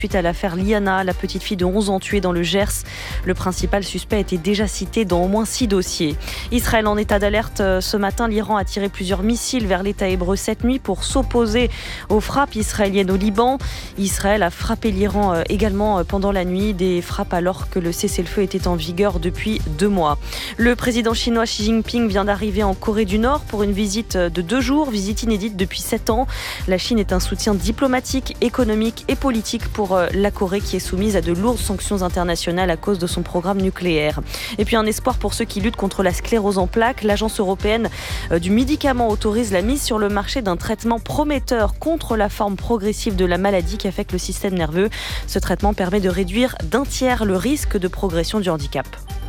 Suite à l'affaire Liana, la petite fille de 11 ans tuée dans le Gers, le principal suspect était déjà cité dans au moins 6 dossiers. Israël en état d'alerte ce matin. L'Iran a tiré plusieurs missiles vers l'État hébreu cette nuit pour s'opposer aux frappes israéliennes au Liban. Israël a frappé l'Iran également pendant la nuit, des frappes alors que le cessez-le-feu était en vigueur depuis 2 mois. Le président chinois Xi Jinping vient d'arriver en Corée du Nord pour une visite de 2 jours, visite inédite depuis 7 ans. La Chine est un soutien diplomatique, économique et politique pour la Corée qui est soumise à de lourdes sanctions internationales à cause de son programme nucléaire. Et puis un espoir pour ceux qui luttent contre la sclérose en plaques. L'Agence européenne du médicament autorise la mise sur le marché d'un traitement prometteur contre la forme progressive de la maladie qui affecte le système nerveux. Ce traitement permet de réduire d'1 tiers le risque de progression du handicap.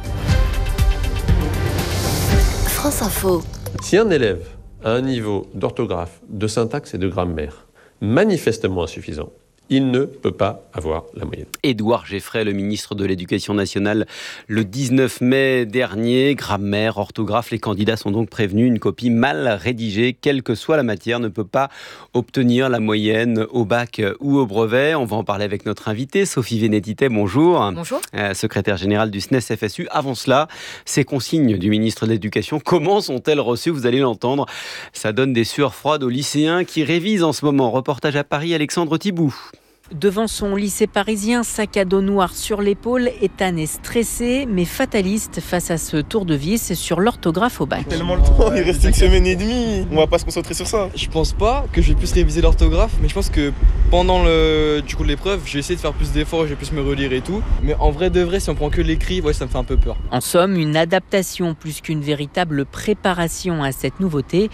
France Info. Si un élève a un niveau d'orthographe, de syntaxe et de grammaire manifestement insuffisant, il ne peut pas avoir la moyenne. Édouard Geffray, le ministre de l'Éducation nationale, le 19 mai dernier. Grammaire, orthographe, les candidats sont donc prévenus. Une copie mal rédigée, quelle que soit la matière, ne peut pas obtenir la moyenne au bac ou au brevet. On va en parler avec notre invitée, Sophie Vénétité. Bonjour. Bonjour. Secrétaire générale du SNES-FSU. Avant cela, ces consignes du ministre de l'Éducation, comment sont-elles reçues ? Vous allez l'entendre. Ça donne des sueurs froides aux lycéens qui révisent en ce moment. Reportage à Paris, Alexandre Thibout. Devant son lycée parisien, sac à dos noir sur l'épaule, Ethan est stressé mais fataliste face à ce tour de vis sur l'orthographe au bac. Tellement le temps, il reste 1 semaine et demie, on va pas se concentrer sur ça. Je pense pas que je vais plus réviser l'orthographe, mais je pense que pendant l'épreuve, je vais essayer de faire plus d'efforts, je vais plus me relire et tout. Mais en vrai de vrai, si on prend que l'écrit, ça me fait un peu peur. En somme, une adaptation plus qu'une véritable préparation à cette nouveauté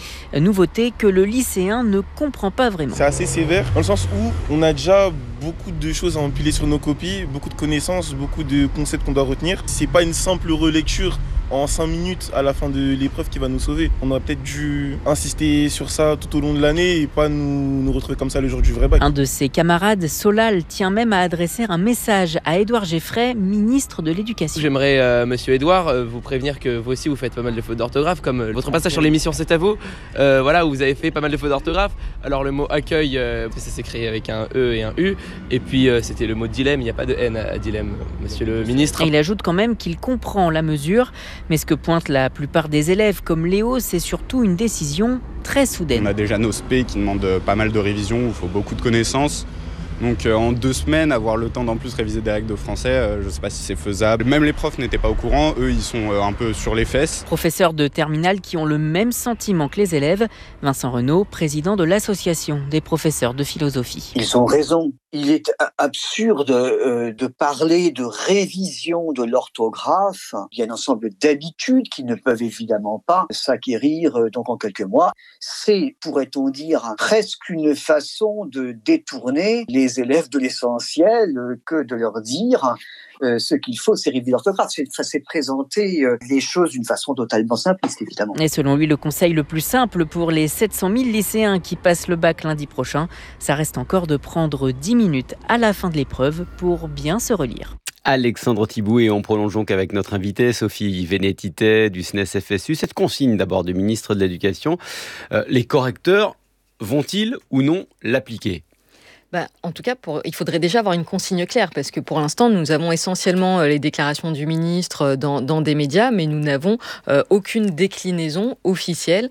que le lycéen ne comprend pas vraiment. C'est assez sévère, dans le sens où on a déjà beaucoup de choses à empiler sur nos copies, beaucoup de connaissances, beaucoup de concepts qu'on doit retenir. C'est pas une simple relecture en 5 minutes à la fin de l'épreuve qui va nous sauver. On aurait peut-être dû insister sur ça tout au long de l'année et pas nous retrouver comme ça le jour du vrai bac. Un de ses camarades, Solal, tient même à adresser un message à Édouard Geffray, ministre de l'Éducation. J'aimerais, monsieur Édouard, vous prévenir que vous aussi vous faites pas mal de fautes d'orthographe, comme votre passage sur l'émission C'est à vous, où vous avez fait pas mal de fautes d'orthographe. Alors le mot accueil, ça s'écrit avec un E et un U, et puis c'était le mot dilemme, il n'y a pas de N à dilemme, monsieur le ministre. Et il ajoute quand même qu'il comprend la mesure, mais ce que pointent la plupart des élèves comme Léo, c'est surtout une décision très soudaine. On a déjà nos spé qui demandent pas mal de révision, où il faut beaucoup de connaissances. Donc en 2 semaines, avoir le temps d'en plus réviser des règles de français, je ne sais pas si c'est faisable. Même les profs n'étaient pas au courant, eux ils sont un peu sur les fesses. Professeurs de terminale qui ont le même sentiment que les élèves. Vincent Renaud, président de l'association des professeurs de philosophie. Ils ont raison. Il est absurde de parler de révision de l'orthographe. Il y a un ensemble d'habitudes qui ne peuvent évidemment pas s'acquérir donc en quelques mois. C'est, pourrait-on dire, presque une façon de détourner les élèves de l'essentiel que de leur dire ce qu'il faut, c'est réviser l'orthographe. Ça s'est présenté les choses d'une façon totalement simpliste, évidemment. Et selon lui, le conseil le plus simple pour les 700 000 lycéens qui passent le bac lundi prochain, ça reste encore de prendre 10 minutes à la fin de l'épreuve pour bien se relire. Alexandre Thibout, et en prolongeant qu'avec notre invitée Sophie Vénétité du SNES-FSU. Cette consigne d'abord du ministre de l'Éducation, les correcteurs vont-ils ou non l'appliquer ? En tout cas, il faudrait déjà avoir une consigne claire, parce que pour l'instant, nous avons essentiellement les déclarations du ministre dans des médias, mais nous n'avons aucune déclinaison officielle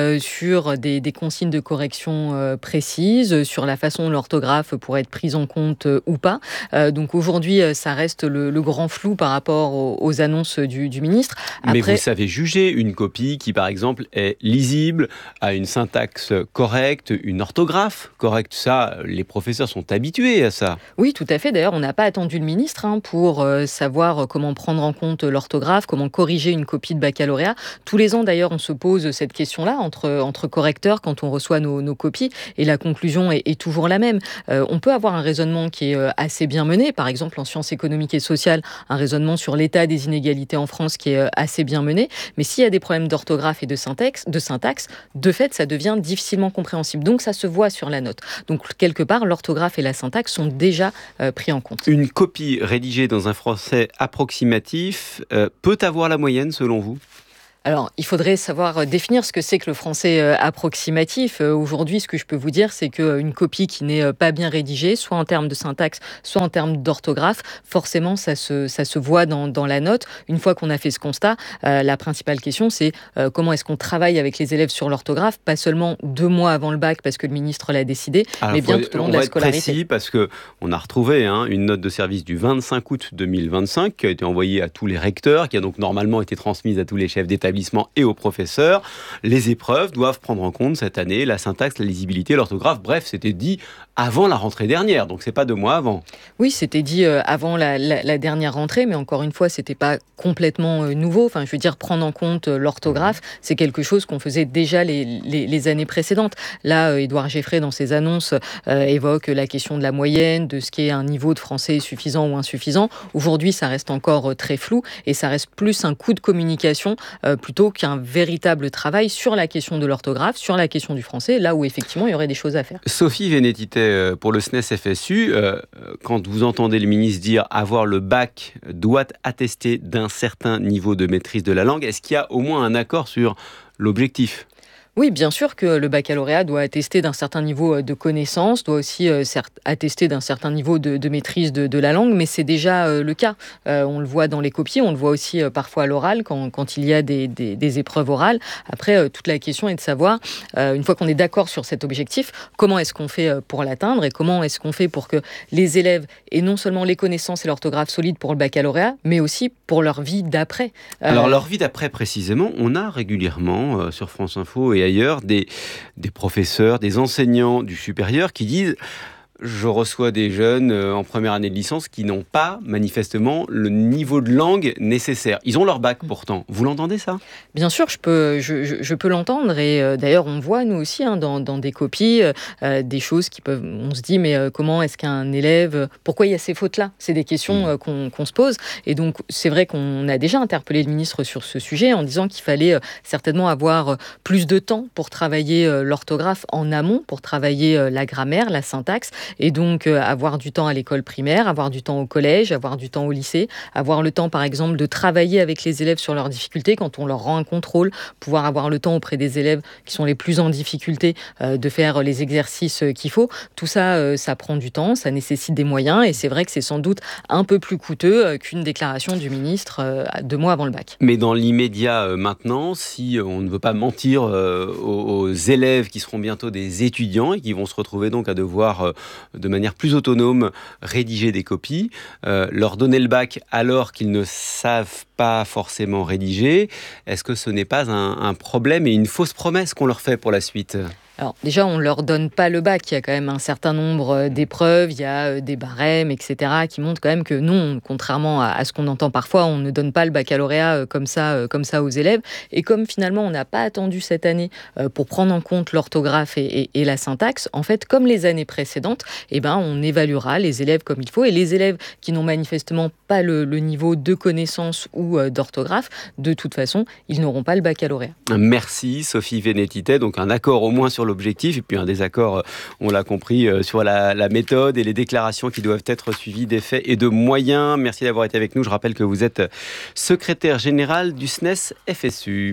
sur des consignes de correction précises, sur la façon dont l'orthographe pourrait être prise en compte ou pas. Donc aujourd'hui, ça reste le grand flou par rapport aux annonces du ministre. Mais vous savez juger une copie qui, par exemple, est lisible, a une syntaxe correcte, une orthographe correcte. Ça, les professeurs sont habitués à ça. Oui, tout à fait. D'ailleurs, on n'a pas attendu le ministre pour savoir comment prendre en compte l'orthographe, comment corriger une copie de baccalauréat. Tous les ans, d'ailleurs, on se pose cette question-là entre correcteurs quand on reçoit nos copies, et la conclusion est toujours la même. On peut avoir un raisonnement qui est assez bien mené, par exemple en sciences économiques et sociales, un raisonnement sur l'état des inégalités en France qui est assez bien mené, mais s'il y a des problèmes d'orthographe et de syntaxe, de fait, ça devient difficilement compréhensible. Donc, ça se voit sur la note. Donc, quelque part, l'orthographe et la syntaxe sont déjà pris en compte. Une copie rédigée dans un français approximatif peut avoir la moyenne, selon vous ? Alors, il faudrait savoir définir ce que c'est que le français approximatif. Aujourd'hui, ce que je peux vous dire, c'est qu'une copie qui n'est pas bien rédigée, soit en termes de syntaxe, soit en termes d'orthographe, forcément, ça se voit dans la note. Une fois qu'on a fait ce constat, la principale question, c'est comment est-ce qu'on travaille avec les élèves sur l'orthographe, pas seulement 2 mois avant le bac, parce que le ministre l'a décidé, mais bien tout au long de la scolarité. On va être précis, parce qu'on a retrouvé une note de service du 25 août 2025, qui a été envoyée à tous les recteurs, qui a donc normalement été transmise à tous les chefs d'établissement et aux professeurs. Les épreuves doivent prendre en compte cette année la syntaxe, la lisibilité, l'orthographe. Bref, c'était dit avant la rentrée dernière, donc c'est pas 2 mois avant. Oui, c'était dit avant la dernière rentrée, mais encore une fois, c'était pas complètement nouveau. Enfin, je veux dire, prendre en compte l'orthographe, c'est quelque chose qu'on faisait déjà les années précédentes. Là, Édouard Geffray, dans ses annonces, évoque la question de la moyenne, de ce qui est un niveau de français suffisant ou insuffisant. Aujourd'hui, ça reste encore très flou et ça reste plus un coup de communication plutôt qu'un véritable travail sur la question de l'orthographe, sur la question du français, là où effectivement il y aurait des choses à faire. Sophie Vénétité, pour le SNES FSU, quand vous entendez le ministre dire avoir le bac doit attester d'un certain niveau de maîtrise de la langue, est-ce qu'il y a au moins un accord sur l'objectif ? Oui, bien sûr que le baccalauréat doit attester d'un certain niveau de connaissance, doit aussi attester d'un certain niveau de maîtrise de la langue, mais c'est déjà le cas. On le voit dans les copies, on le voit aussi parfois à l'oral, quand il y a des épreuves orales. Après, toute la question est de savoir, une fois qu'on est d'accord sur cet objectif, comment est-ce qu'on fait pour l'atteindre et comment est-ce qu'on fait pour que les élèves aient non seulement les connaissances et l'orthographe solides pour le baccalauréat, mais aussi pour leur vie d'après. Alors, leur vie d'après, précisément, on a régulièrement sur France Info et ailleurs des professeurs, des enseignants du supérieur qui disent je reçois des jeunes en première année de licence qui n'ont pas manifestement le niveau de langue nécessaire. Ils ont leur bac pourtant. Vous l'entendez ça ? Bien sûr, je peux l'entendre et d'ailleurs on voit nous aussi dans des copies des choses qui peuvent. On se dit mais comment est-ce qu'un élève, pourquoi il y a ces fautes-là ? C'est des questions qu'on se pose et donc c'est vrai qu'on a déjà interpellé le ministre sur ce sujet en disant qu'il fallait certainement avoir plus de temps pour travailler l'orthographe en amont, pour travailler la grammaire, la syntaxe. Et donc avoir du temps à l'école primaire, avoir du temps au collège, avoir du temps au lycée, avoir le temps par exemple de travailler avec les élèves sur leurs difficultés quand on leur rend un contrôle, pouvoir avoir le temps auprès des élèves qui sont les plus en difficulté de faire les exercices qu'il faut. Tout ça, ça prend du temps, ça nécessite des moyens et c'est vrai que c'est sans doute un peu plus coûteux qu'une déclaration du ministre 2 mois avant le bac. Mais dans l'immédiat maintenant, si on ne veut pas mentir aux élèves qui seront bientôt des étudiants et qui vont se retrouver donc à devoir de manière plus autonome rédiger des copies, leur donner le bac alors qu'ils ne savent pas forcément rédiger, est-ce que ce n'est pas un problème et une fausse promesse qu'on leur fait pour la suite ? Alors déjà, on ne leur donne pas le bac. Il y a quand même un certain nombre d'épreuves, il y a des barèmes, etc. qui montrent quand même que non, contrairement à ce qu'on entend parfois, on ne donne pas le baccalauréat comme ça aux élèves. Et comme finalement, on n'a pas attendu cette année pour prendre en compte l'orthographe et la syntaxe, en fait, comme les années précédentes, on évaluera les élèves comme il faut. Et les élèves qui n'ont manifestement pas le niveau de connaissance ou d'orthographe, de toute façon, ils n'auront pas le baccalauréat. Merci Sophie Vénétité. Donc un accord au moins sur l'objectif et puis un désaccord, on l'a compris, sur la méthode et les déclarations qui doivent être suivies des faits et de moyens. Merci d'avoir été avec nous. Je rappelle que vous êtes secrétaire général du SNES FSU.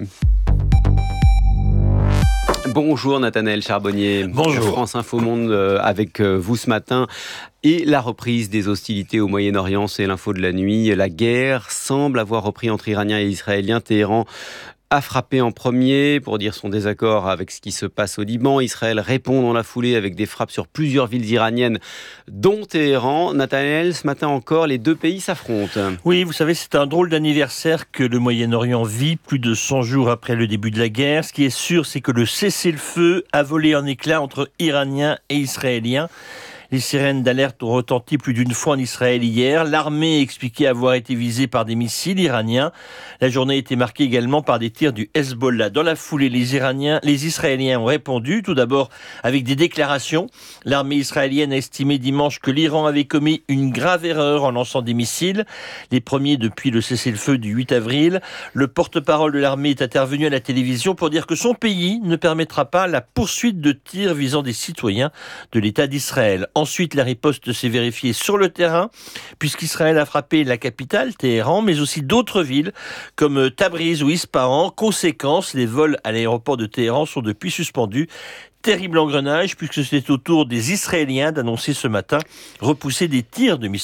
Bonjour Nathanaël Charbonnier. Bonjour. France Info Monde avec vous ce matin. Et la reprise des hostilités au Moyen-Orient, c'est l'info de la nuit. La guerre semble avoir repris entre Iraniens et Israéliens. Téhéran a frappé en premier pour dire son désaccord avec ce qui se passe au Liban. Israël répond dans la foulée avec des frappes sur plusieurs villes iraniennes, dont Téhéran. Nathanaël, ce matin encore, les 2 pays s'affrontent. Oui, vous savez, c'est un drôle d'anniversaire que le Moyen-Orient vit, plus de 100 jours après le début de la guerre. Ce qui est sûr, c'est que le cessez-le-feu a volé en éclats entre Iraniens et Israéliens. Les sirènes d'alerte ont retenti plus d'une fois en Israël hier. L'armée a expliqué avoir été visée par des missiles iraniens. La journée a été marquée également par des tirs du Hezbollah. Dans la foulée, les Israéliens ont répondu, tout d'abord avec des déclarations. L'armée israélienne a estimé dimanche que l'Iran avait commis une grave erreur en lançant des missiles, les premiers depuis le cessez-le-feu du 8 avril. Le porte-parole de l'armée est intervenu à la télévision pour dire que son pays ne permettra pas la poursuite de tirs visant des citoyens de l'État d'Israël. Ensuite, la riposte s'est vérifiée sur le terrain, puisqu'Israël a frappé la capitale, Téhéran, mais aussi d'autres villes comme Tabriz ou Ispahan. Conséquence, les vols à l'aéroport de Téhéran sont depuis suspendus. Terrible engrenage, puisque c'est au tour des Israéliens d'annoncer ce matin repousser des tirs de missiles